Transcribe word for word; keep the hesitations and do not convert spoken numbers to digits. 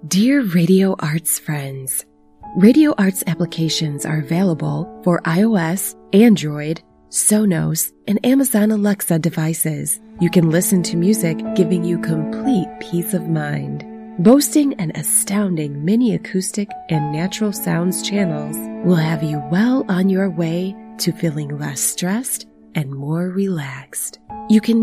Dear Radio Arts friends, Radio Arts applications are available for iOS, Android, Sonos, and Amazon Alexa devices. You can listen to music, giving you complete peace of mind. Boasting an astounding mini acoustic and natural sounds channels will have you well on your way to feeling less stressed and more relaxed. You can